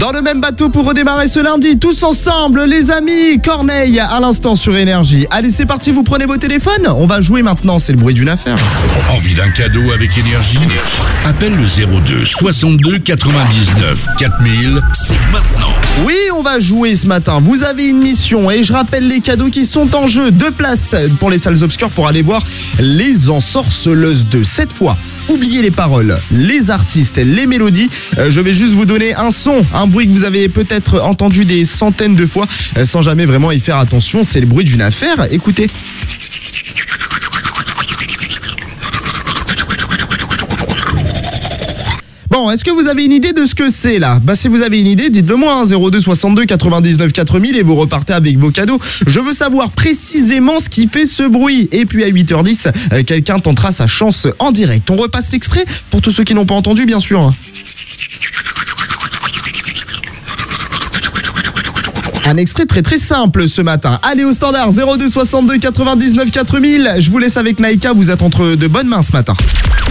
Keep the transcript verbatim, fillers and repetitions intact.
Dans le même bateau pour redémarrer ce lundi, tous ensemble, les amis. Corneille à l'instant sur Énergie. Allez, c'est parti, vous prenez vos téléphones. On va jouer maintenant, c'est le bruit d'une affaire. Envie d'un cadeau avec Énergie? Appelle le zéro deux soixante-deux quatre-vingt-dix-neuf quatre mille, c'est maintenant. Oui, on va jouer ce matin. Vous avez une mission et je rappelle les cadeaux qui sont en jeu. Deux places pour les salles obscures pour aller voir Les Ensorceleuses deux. Cette fois, oubliez les paroles, les artistes, les mélodies. Euh, je vais juste vous donner un son, un bruit que vous avez peut-être entendu des centaines de fois euh, sans jamais vraiment y faire attention. C'est le bruit d'une affaire. Écoutez. Bon, est-ce que vous avez une idée de ce que c'est là? Bah si vous avez une idée, dites-le moi, hein, zéro deux soixante-deux quatre-vingt-dix-neuf quatre mille et vous repartez avec vos cadeaux. Je veux savoir précisément ce qui fait ce bruit. Et puis à huit heures dix, euh, quelqu'un tentera sa chance en direct. On repasse l'extrait pour tous ceux qui n'ont pas entendu, bien sûr. Un extrait très très simple ce matin. Allez au standard zéro deux soixante-deux quatre-vingt-dix-neuf quatre mille. Je vous laisse avec Naïka, vous êtes entre de bonnes mains ce matin.